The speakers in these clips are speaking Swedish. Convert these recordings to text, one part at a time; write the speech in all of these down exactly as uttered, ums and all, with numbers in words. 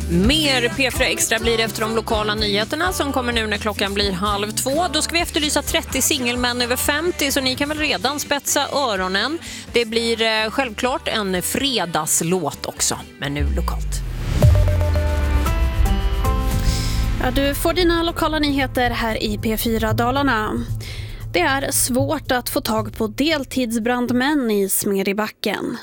Mer P fyra Extra blir efter de lokala nyheterna som kommer nu när klockan blir halv två. Då ska vi efterlysa trettio singelmän över femtio, så ni kan väl redan spetsa öronen. Det blir eh, självklart en fredagslåt också, men nu lokalt. Ja, du får dina lokala nyheter här i P fyra Dalarna. Det är svårt att få tag på deltidsbrandmän i Smedjebacken.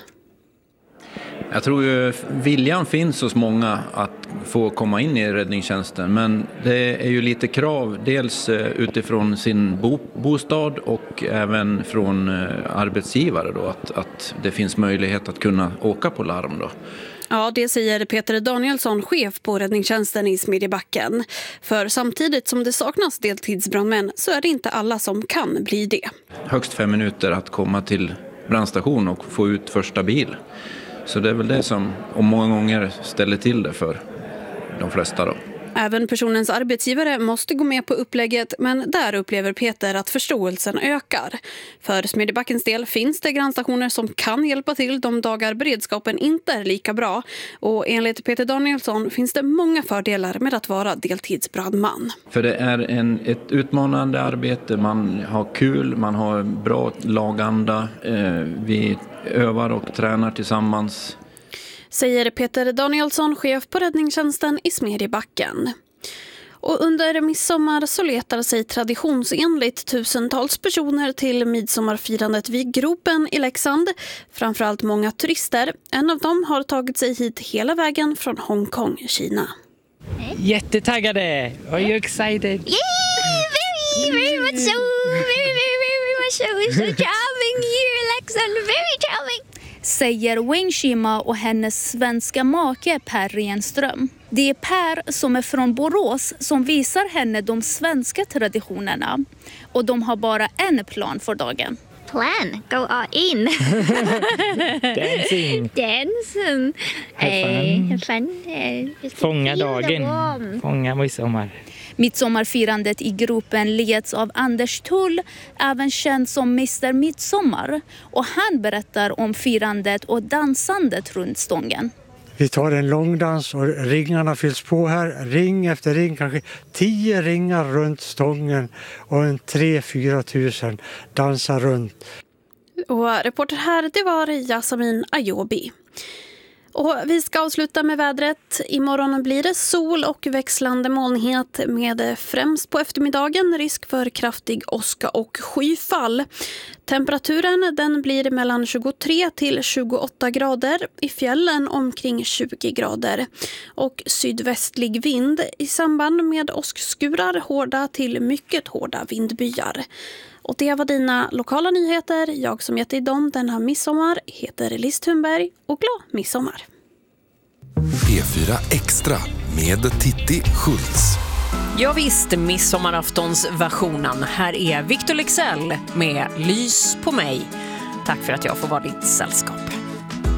Jag tror ju viljan finns hos många att få komma in i räddningstjänsten, men det är ju lite krav dels utifrån sin bo- bostad och även från arbetsgivare då, att, att det finns möjlighet att kunna åka på larm då. Ja, det säger Peter Danielsson, chef på räddningstjänsten i Smedjebacken. För samtidigt som det saknas deltidsbrandmän så är det inte alla som kan bli det. Högst fem minuter att komma till brandstation och få ut första bil. Så det är väl det som om många gånger ställer till det för de flesta då. Även personens arbetsgivare måste gå med på upplägget, men där upplever Peter att förståelsen ökar. För Smedjebackens del finns det grannstationer som kan hjälpa till de dagar beredskapen inte är lika bra. Och enligt Peter Danielsson finns det många fördelar med att vara deltidsbrandman. För det är en, ett utmanande arbete, man har kul, man har bra laganda, eh, vi övar och tränar tillsammans. Säger Peter Danielsson, chef på räddningstjänsten i Smedjebacken. Och under midsommar så letar sig traditionsenligt tusentals personer till midsommarfirandet vid Gropen i Leksand. Framförallt många turister. En av dem har tagit sig hit hela vägen från Hongkong, Kina. Jättetaggade! Are you excited? Yeah, very, very much so. Very, very, very much so. It's so charming here in Leksand. Very charming. Säger Wayne Shima och hennes svenska make Per Renström. Det är Per som är från Borås som visar henne de svenska traditionerna. Och de har bara en plan för dagen. Plan, go all in. Dancing. Dancing. Have fun. Eh, fun. Eh, just to Fånga feel the dagen. warmth. Fånga midsommar. Midsommarfirandet i Gropen leds av Anders Tull, även känd som mister Midsommar. Och han berättar om firandet och dansandet runt stången. Vi tar en långdans och ringarna fylls på här. Ring efter ring, kanske tio ringar runt stången och en tre, fyra tusen dansar runt. Och reporter här, det var Jasmin Ayobi. Och vi ska avsluta med vädret. Imorgon blir det sol och växlande molnighet med främst på eftermiddagen risk för kraftig åska och skyfall. Temperaturen den blir mellan tjugotre till tjugoåtta grader, i fjällen omkring tjugo grader. Och sydvästlig vind i samband med åskskurar, hårda till mycket hårda vindbyar. Och det var dina lokala nyheter. Jag som gett dig dem denna midsommar heter Liz Thunberg och glad midsommar. P fyra Extra med Titti Schultz. Ja visst, midsommaraftonsversionen. Här är Victor Leksell med Lys på mig. Tack för att jag får vara ditt sällskap.